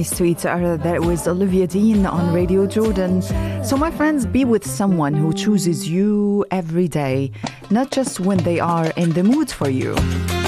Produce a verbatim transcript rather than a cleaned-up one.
sweet. Uh, that was Olivia Dean on Radio Jordan. So, my friends, be with someone who chooses you every day, not just when they are in the mood for you.